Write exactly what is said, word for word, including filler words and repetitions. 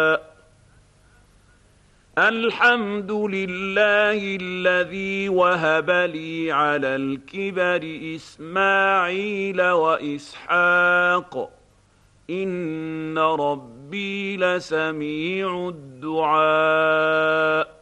الحمد لله الذي وهب لي على الكبر إسماعيل وإسحاق إن ربي لسميع الدعاء